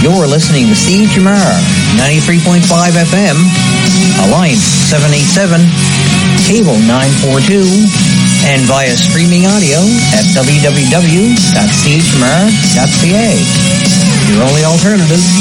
You're listening to CHMR 93.5 FM, Alliance 787, Cable 942, and via streaming audio at www.chmr.ca. Your only alternative